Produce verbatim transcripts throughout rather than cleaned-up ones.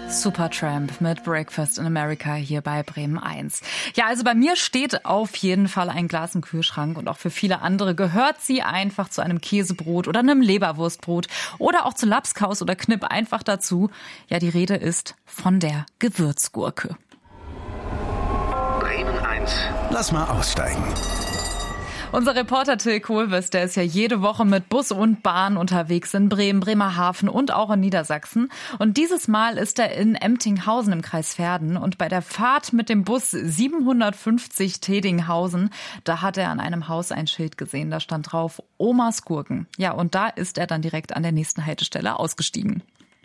Supertramp mit Breakfast in America hier bei Bremen eins. Ja, also bei mir steht auf jeden Fall ein Glas im Kühlschrank und auch für viele andere gehört sie einfach zu einem Käsebrot oder einem Leberwurstbrot oder auch zu Lapskaus oder Knipp einfach dazu. Ja, die Rede ist von der Gewürzgurke. Bremen eins. Lass mal aussteigen. Unser Reporter Till Kohlwes, der ist ja jede Woche mit Bus und Bahn unterwegs in Bremen, Bremerhaven und auch in Niedersachsen. Und dieses Mal ist er in Emtinghausen im Kreis Verden. Und bei der Fahrt mit dem Bus siebenhundertfünfzig Tedinghausen, da hat er an einem Haus ein Schild gesehen. Da stand drauf Omas Gurken. Ja, und da ist er dann direkt an der nächsten Haltestelle ausgestiegen.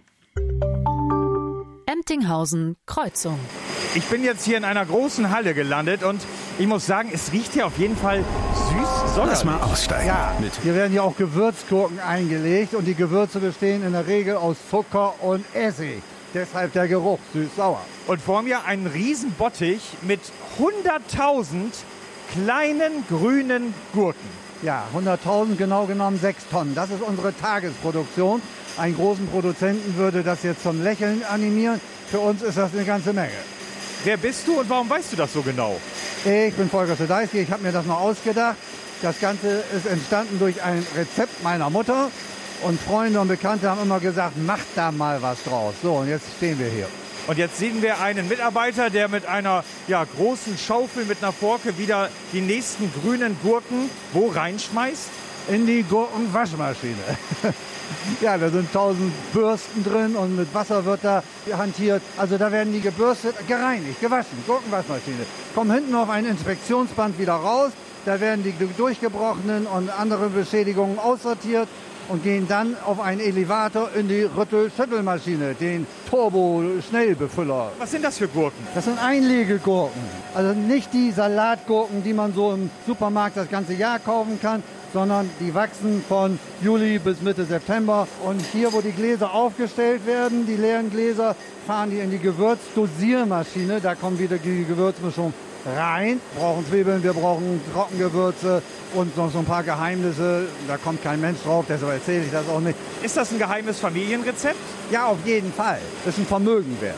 Emtinghausen, Kreuzung. Ich bin jetzt hier in einer großen Halle gelandet und ich muss sagen, es riecht hier auf jeden Fall süß sonderlich. Lass mal aussteigen. Ja, mit. Hier werden ja auch Gewürzgurken eingelegt und die Gewürze bestehen in der Regel aus Zucker und Essig. Deshalb der Geruch süß-sauer. Und vor mir ein Riesenbottich mit hunderttausend kleinen grünen Gurken. Ja, hunderttausend, genau genommen sechs Tonnen. Das ist unsere Tagesproduktion. Einen großen Produzenten würde das jetzt zum Lächeln animieren. Für uns ist das eine ganze Menge. Wer bist du und warum weißt du das so genau? Ich bin Volker Sodeisky, ich habe mir das noch ausgedacht. Das Ganze ist entstanden durch ein Rezept meiner Mutter. Und Freunde und Bekannte haben immer gesagt, mach da mal was draus. So, und jetzt stehen wir hier. Und jetzt sehen wir einen Mitarbeiter, der mit einer ja, großen Schaufel, mit einer Forke wieder die nächsten grünen Gurken wo reinschmeißt? In die Gurkenwaschmaschine. Ja, da sind tausend Bürsten drin und mit Wasser wird da hantiert. Also da werden die gebürstet, gereinigt, gewaschen, Gurkenwaschmaschine. Kommen hinten auf ein Inspektionsband wieder raus. Da werden die durchgebrochenen und andere Beschädigungen aussortiert und gehen dann auf einen Elevator in die Rüttel-Schüttelmaschine, den Turbo-Schnellbefüller. Was sind das für Gurken? Das sind Einlegegurken. Also nicht die Salatgurken, die man so im Supermarkt das ganze Jahr kaufen kann, sondern die wachsen von Juli bis Mitte September. Und hier, wo die Gläser aufgestellt werden, die leeren Gläser, fahren die in die Gewürzdosiermaschine. Da kommt wieder die Gewürzmischung rein. Wir brauchen Zwiebeln, wir brauchen Trockengewürze und noch so ein paar Geheimnisse. Da kommt kein Mensch drauf, deshalb erzähle ich das auch nicht. Ist das ein geheimes Familienrezept? Ja, auf jeden Fall. Das ist ein Vermögen wert.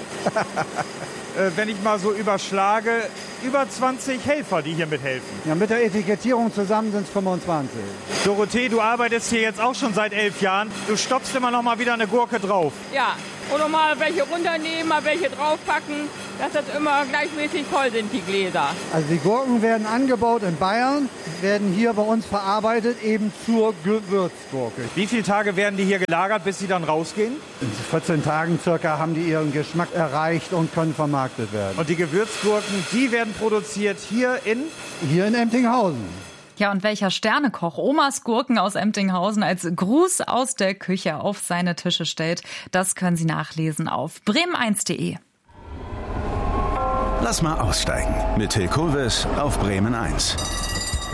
äh, wenn ich mal so überschlage, über zwanzig Helfer, die hier mithelfen. Ja, mit der Etikettierung zusammen sind es fünfundzwanzig. Dorothee, du arbeitest hier jetzt auch schon seit elf Jahren. Du stopfst immer noch mal wieder eine Gurke drauf. Ja, oder mal welche runternehmen, mal welche draufpacken, dass das immer gleichmäßig voll sind, die Gläser. Also die Gurken werden angebaut in Bayern, werden hier bei uns verarbeitet, eben zur Gewürzgurke. Wie viele Tage werden die hier gelagert, bis sie dann rausgehen? In vierzehn Tagen circa haben die ihren Geschmack erreicht und können vermarktet werden. Und die Gewürzgurken, die werden produziert hier in? Hier in Emtinghausen. Ja, und welcher Sternekoch Omas Gurken aus Emtinghausen als Gruß aus der Küche auf seine Tische stellt, das können Sie nachlesen auf bremen eins punkt de. Lass mal aussteigen mit Till Kohlwes auf Bremen eins.